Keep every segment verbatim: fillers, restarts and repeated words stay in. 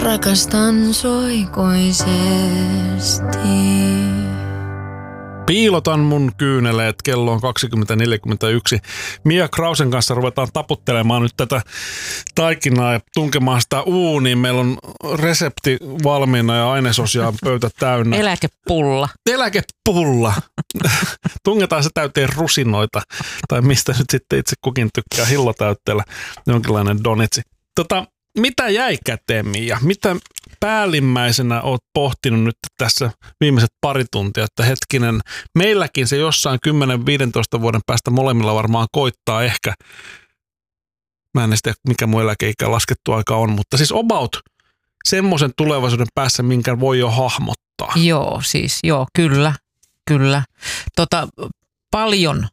rakastan sua ikuisesti. Piilotan mun kyyneleet, kello on kaksikymmentä neljäkymmentäyksi. Mia Krausen kanssa ruvetaan taputtelemaan nyt tätä taikinaa ja tunkemaan sitä uuniin. Meillä on resepti valmiina ja ainesosia on pöytä täynnä. Eläkepulla. Eläkepulla. Tungetaan se täyteen rusinoita, tai mistä nyt sitten itse kukin tykkää hillotäytteellä, jonkinlainen donitsi. Tota, mitä jäi käteen, Mia? Mitä päällimmäisenä oot pohtinut nyt tässä viimeiset pari tuntia, että hetkinen, meilläkin se jossain kymmenen viisitoista vuoden päästä molemmilla varmaan koittaa ehkä. Mä en tiedä, mikä mun eläkeikä laskettu aika on, mutta siis about semmoisen tulevaisuuden päässä, minkä voi jo hahmottaa. Joo, siis joo, kyllä, kyllä. Tota, paljon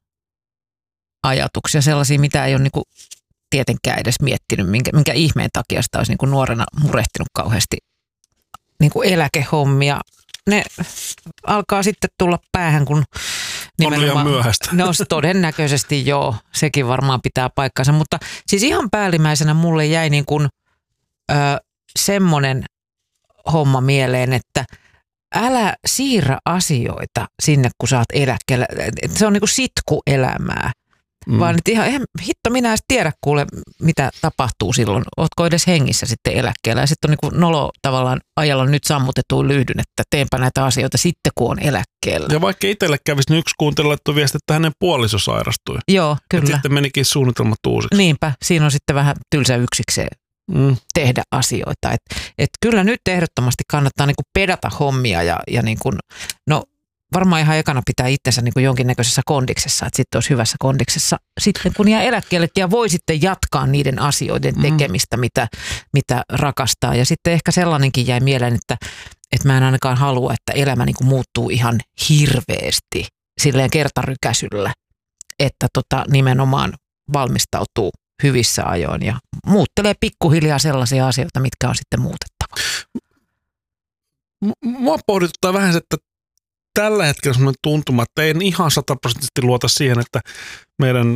ajatuksia, sellaisia, mitä ei ole niinku tietenkään edes miettinyt, minkä, minkä ihmeen takia sitä olisi niinku nuorena murehtinut kauheasti niinku eläkehommia. Ne alkaa sitten tulla päähän, kun nimenomaan... On liian myöhäistä. No todennäköisesti joo, sekin varmaan pitää paikkansa, mutta siis ihan päällimmäisenä mulle jäi niin kuin, ö, semmoinen homma mieleen, että älä siirrä asioita sinne, kun sä oot eläkkeellä. Se on niin kuin sitkuelämää. Mm. Vaan että ihan, eihän hitto minä edes tiedä kuule, mitä tapahtuu silloin. Ootko edes hengissä sitten eläkkeellä? Ja sitten on niin kuin nolo tavallaan ajalla nyt sammutettuun lyhdyn, että teenpä näitä asioita sitten, kun on eläkkeellä. Ja vaikka itselle kävisi, niin yksi kuuntelu laittoi viesti, että hänen puoliso sairastui. Joo, kyllä. Et sitten menikin suunnitelmat uusiksi. Niinpä, siinä on sitten vähän tylsä yksikseen mm. tehdä asioita. Et, et kyllä nyt ehdottomasti kannattaa niin kuin pedata hommia ja, ja niin kuin, no varmaan ihan ekana pitää itsensä niin kuin jonkinnäköisessä kondiksessa, että sitten olisi hyvässä kondiksessa sitten kun jää eläkkeelle ja voi sitten jatkaa niiden asioiden tekemistä, mm. mitä, mitä rakastaa. Ja sitten ehkä sellainenkin jäi mieleen, että, että mä en ainakaan halua, että elämä niin kuin muuttuu ihan hirveästi silleen kertarykäsyllä, että tota, nimenomaan valmistautuu hyvissä ajoin ja muuttelee pikkuhiljaa sellaisia asioita, mitkä on sitten muutettava. Mua pohdituttaa vähän se, että tällä hetkellä on sellainen tuntuma, että ei ihan sataprosenttisesti luota siihen, että meidän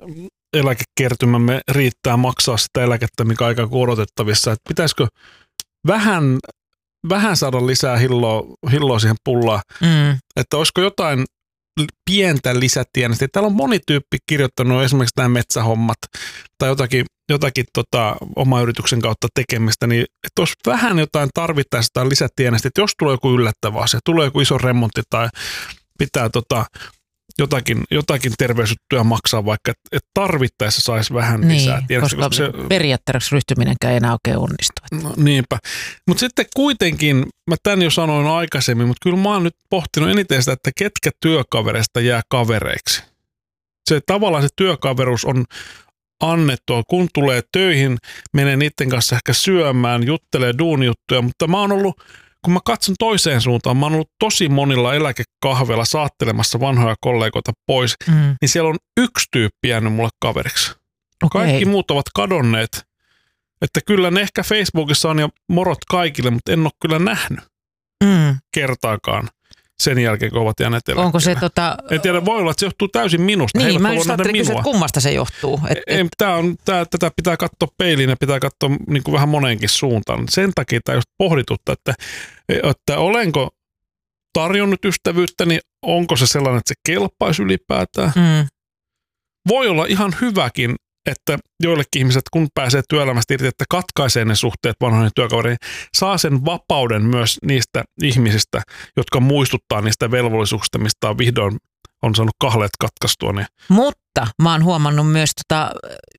eläkekertymämme riittää maksaa sitä eläkettä, mikä aika odotettavissa. Että pitäisikö vähän, vähän saada lisää hilloa, hilloa siihen pullaan, mm. että olisiko jotain pientä lisätienestiä. Täällä on moni tyyppi kirjoittanut esimerkiksi nämä metsähommat tai jotakin, jotakin tota, oma yrityksen kautta tekemistä, niin että olisi vähän jotain tarvittaessa tai lisätienestiä, että jos tulee joku yllättävä asia, tulee joku iso remontti tai pitää tota, jotakin, jotakin terveysjuttuja maksaa vaikka, että et tarvittaessa saisi vähän niin, lisää tienestiä. Koska, koska se periaatteeksi ryhtyminenkään ei enää oikein onnistu. No, niinpä. Mutta sitten kuitenkin, mä tän jo sanoin aikaisemmin, mutta kyllä mä oon nyt pohtinut eniten sitä, että ketkä työkavereista jää kavereiksi. Se tavallaan se työkaveruus on annettua, kun tulee töihin, menee niiden kanssa ehkä syömään, juttelee duunijuttuja, mutta mä oon ollut, kun mä katson toiseen suuntaan, mä oon ollut tosi monilla eläkekahveilla saattelemassa vanhoja kollegoita pois, mm. niin siellä on yksi tyyppi jäänyt mulle kaveriksi. Okay. Kaikki muut ovat kadonneet, että kyllä ne ehkä Facebookissa on ja morot kaikille, mutta en ole kyllä nähnyt mm. kertaakaan sen jälkeen, kun ovat jääneet eläkkeelle. Onko se tota... En tiedä, voi olla, että se johtuu täysin minusta. Niin, mä just ajattelin kysyä, että kummasta se johtuu. Et, et... Tää on, tää, tätä pitää katsoa peiliin ja pitää katsoa niin kuin vähän moneenkin suuntaan. Sen takia tämä just pohditutta, että, että olenko tarjonnut ystävyyttä, niin onko se sellainen, että se kelpaisi ylipäätään. Mm. Voi olla ihan hyväkin, että joillekin ihmiset, kun pääsee työelämästä irti, että katkaisee ne suhteet vanhoihin työkaveriin, saa sen vapauden myös niistä ihmisistä, jotka muistuttaa niistä velvollisuuksista, mistä on vihdoin on saanut kahleet katkaistua. Niin. Mutta mä oon huomannut myös, tota,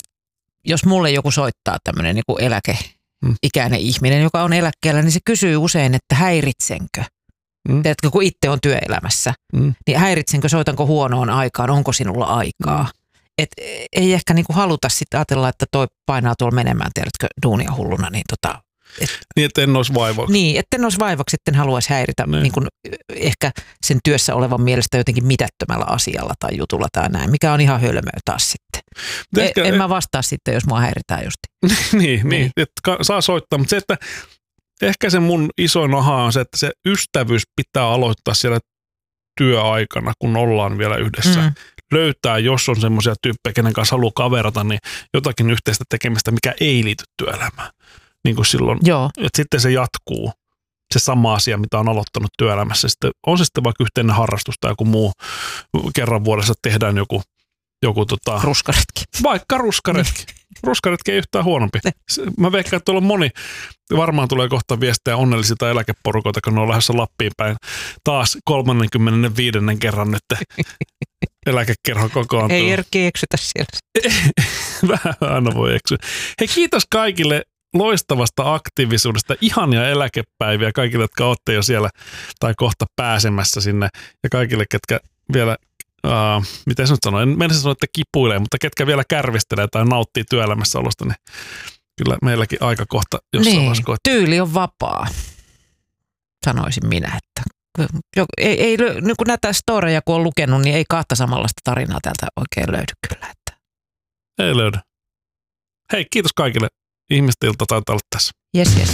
jos mulle joku soittaa tämmöinen niin kuin eläkeikäinen hmm. ihminen, joka on eläkkeellä, niin se kysyy usein, että häiritsenkö? Hmm. Tiedätkö, kun itse on työelämässä, hmm. niin häiritsenkö, soitanko huonoon aikaan, onko sinulla aikaa? Hmm. Et ei ehkä niinku haluta sitten ajatella, että toi painaa tuolla menemään, tiedätkö, duunia hulluna. Niin, tota, et, niin että en olisi vaivaksi. Niin, että en olisi vaivaksi, että en haluaisi häiritä niin kuin ehkä sen työssä olevan mielestä jotenkin mitättömällä asialla tai jutulla tai näin, mikä on ihan hölmöä taas sitten. Ehkä, en, en mä vastaa sitten, jos mua häiritään justi. niin, niin, että saa soittaa, mutta se, että ehkä se mun isoin aha on se, että se ystävyys pitää aloittaa siellä työaikana, kun ollaan vielä yhdessä. Mm. Löytää, jos on semmoisia tyyppejä, kenen kanssa haluaa kaverata, niin jotakin yhteistä tekemistä, mikä ei liity työelämään. niin kuin silloin, Joo. että sitten se jatkuu. Se sama asia, mitä on aloittanut työelämässä. Sitten on se sitten vaikka yhteinen harrastus tai joku muu. Kerran vuodessa tehdään joku, joku tota, ruskaretki. Vaikka ruskaretki. Ruskaretki ei yhtään huonompi. Mä veikkaan, että tuolla on moni, varmaan tulee kohta viestejä onnellisilta eläkeporukoita, kun ne on lähdössä Lappiin päin. Taas kolmaskymmenesviides kerran nyt eläkekerho kokoontuu. Ei Erkki eksytä siellä. Vähän aina voi eksyä. Hei, kiitos kaikille loistavasta aktiivisuudesta, ihania eläkepäiviä kaikille, jotka olette jo siellä tai kohta pääsemässä sinne ja kaikille, ketkä vielä, uh, miten se nyt sanoo, en mennä sanoa, että kipuilee, mutta ketkä vielä kärvistelee tai nauttii työelämässä olosta, niin kyllä meilläkin aika kohta jossain niin, vaiheessa koittaa. Tyyli on vapaa, sanoisin minä, että ei, ei, niin kun näitä storeja kun on lukenut, niin ei kahta samanlaista tarinaa täältä oikein löydy kyllä. Että. Ei löydy. Hei, kiitos kaikille. Ihmisten ilta taitaa olla tässä. Yes, yes.